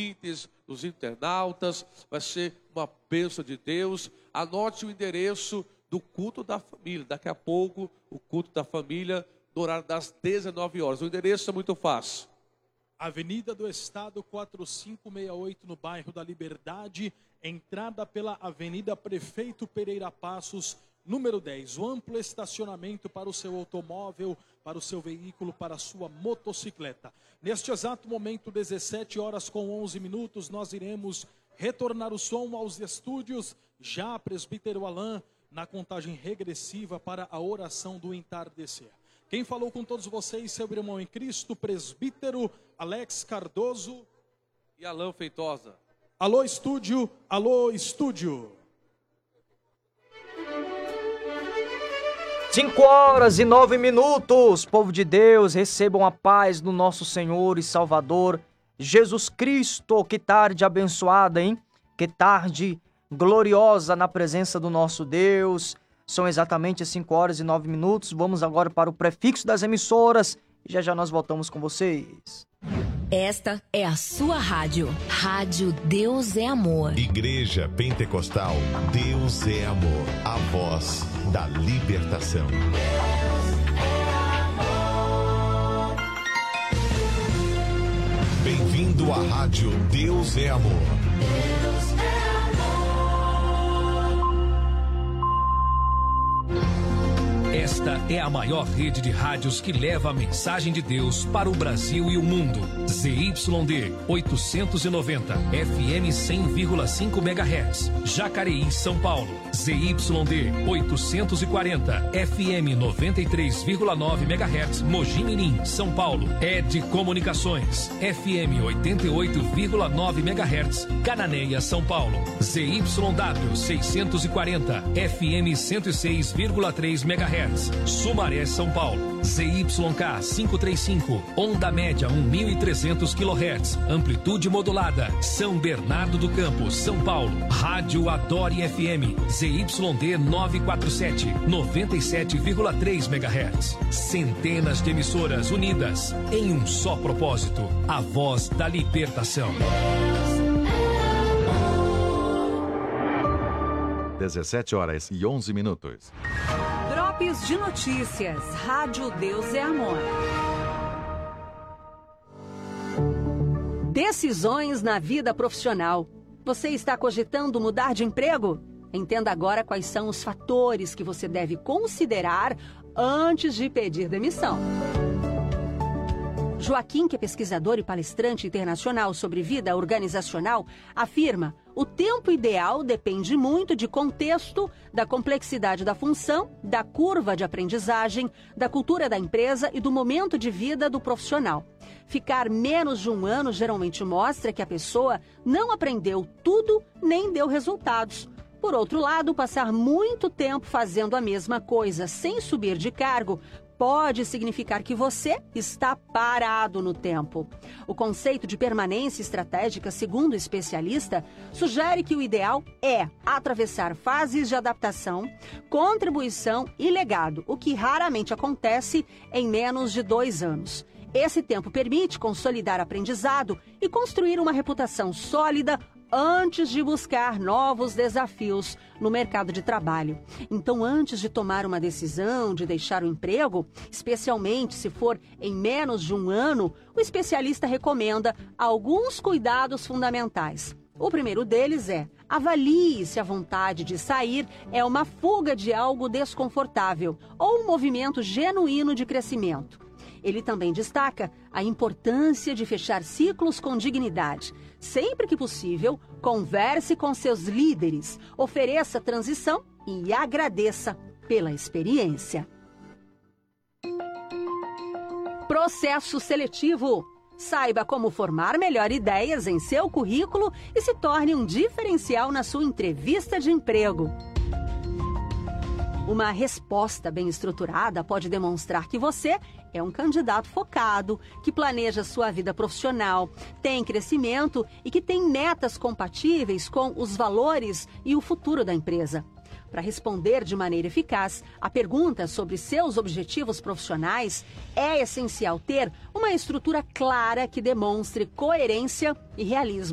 ouvintes, dos internautas. Vai ser uma bênção de Deus. Anote o endereço do culto da família. Daqui a pouco, o culto da família, no horário das 19 horas. O endereço é muito fácil. Avenida do Estado 4568, no bairro da Liberdade, entrada pela Avenida Prefeito Pereira Passos, número 10. O amplo estacionamento para o seu automóvel, para o seu veículo, para a sua motocicleta. Neste exato momento, 17 horas com 11 minutos, nós iremos retornar o som aos estúdios. Já presbítero Alain, na contagem regressiva para a oração do entardecer. Quem falou com todos vocês, seu irmão em Cristo, presbítero Alex Cardoso e Alain Feitosa. Alô, estúdio, alô, estúdio. 5h09, povo de Deus, recebam a paz do nosso Senhor e Salvador, Jesus Cristo. Que tarde abençoada, hein? Que tarde gloriosa na presença do nosso Deus. São exatamente 5h09. Vamos agora para o prefixo das emissoras e já nós voltamos com vocês. Esta é a sua rádio. Rádio Deus é Amor. Igreja Pentecostal Deus é Amor. A voz da libertação. Bem-vindo à rádio Deus é Amor. Deus é Esta é a maior rede de rádios que leva a mensagem de Deus para o Brasil e o mundo. ZYD 890, FM 100,5 MHz, Jacareí, São Paulo. ZYD 840, FM 93,9 MHz, Mogi Mirim, São Paulo. ED Comunicações, FM 88,9 MHz, Cananéia, São Paulo. ZYW 640, FM 106,3 MHz. Sumaré, São Paulo. ZYK 535, onda média 1.300 kHz, amplitude modulada, São Bernardo do Campo, São Paulo. Rádio Adore FM, ZYD 947, 97,3 MHz. Centenas de emissoras unidas em um só propósito, a voz da libertação. 17h11. Drops de notícias. Rádio Deus é Amor. Decisões na vida profissional. Você está cogitando mudar de emprego? Entenda agora quais são os fatores que você deve considerar antes de pedir demissão. Joaquim, que é pesquisador e palestrante internacional sobre vida organizacional, afirma: o tempo ideal depende muito de contexto, da complexidade da função, da curva de aprendizagem, da cultura da empresa e do momento de vida do profissional. Ficar menos de um ano geralmente mostra que a pessoa não aprendeu tudo nem deu resultados. Por outro lado, passar muito tempo fazendo a mesma coisa sem subir de cargo pode significar que você está parado no tempo. O conceito de permanência estratégica, segundo o especialista, sugere que o ideal é atravessar fases de adaptação, contribuição e legado, o que raramente acontece em menos de 2 anos. Esse tempo permite consolidar aprendizado e construir uma reputação sólida antes de buscar novos desafios no mercado de trabalho. Então, antes de tomar uma decisão de deixar o emprego, especialmente se for em menos de um ano, o especialista recomenda alguns cuidados fundamentais. O primeiro deles é: avalie se a vontade de sair é uma fuga de algo desconfortável ou um movimento genuíno de crescimento. Ele também destaca a importância de fechar ciclos com dignidade. Sempre que possível, converse com seus líderes, ofereça transição e agradeça pela experiência. Processo seletivo. Saiba como formar melhor ideias em seu currículo e se torne um diferencial na sua entrevista de emprego. Uma resposta bem estruturada pode demonstrar que você é um candidato focado, que planeja sua vida profissional, tem crescimento e que tem metas compatíveis com os valores e o futuro da empresa. Para responder de maneira eficaz a pergunta sobre seus objetivos profissionais, é essencial ter uma estrutura clara que demonstre coerência e realismo.